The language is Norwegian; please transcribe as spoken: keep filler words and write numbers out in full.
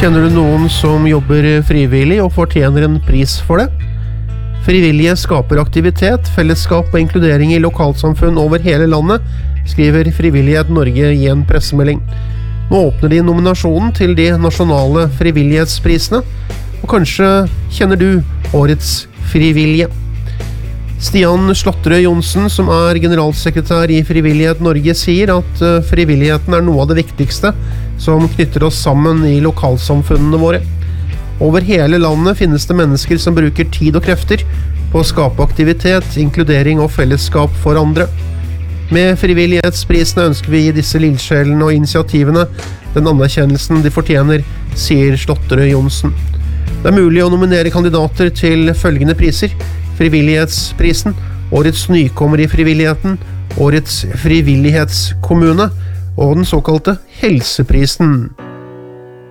Kjenner du noen som jobber frivillig og fortjener en pris for det? Frivillige skaper aktivitet, fellesskap og inkludering i lokalsamfunn over hele landet, skriver Frivillighet Norge i en pressemelding. Nå åpner de nominasjonen til de nasjonale frivillighetsprisene, og kanskje kjenner du årets frivillige. Stian Slåtterøy Johnsen, som er generalsekretær i Frivillighet Norge, sier at frivilligheten er noe av det viktigste som knytter oss sammen i lokalsamfunnene våre. Over hele landet finnes det mennesker som bruker tid og krefter på å skape aktivitet, inkludering og fellesskap for andre. Med frivillighetsprisene ønsker vi å gi disse lillsjelene og initiativene den anerkjennelsen de fortjener, sier Slåtterøy Johnsen. Det er mulig å nominere kandidater til følgende priser: Frivillighetsprisen, Årets nykommer i frivilligheten, Årets frivillighetskommune og den såkalte Helseprisen.